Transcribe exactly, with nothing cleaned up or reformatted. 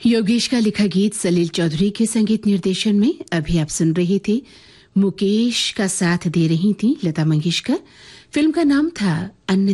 योगेश का लिखा गीत सलील चौधरी के संगीत निर्देशन में अभी आप सुन रहे थे। मुकेश का साथ दे रही थी लता मंगेशकर। फिल्म का नाम था अन्य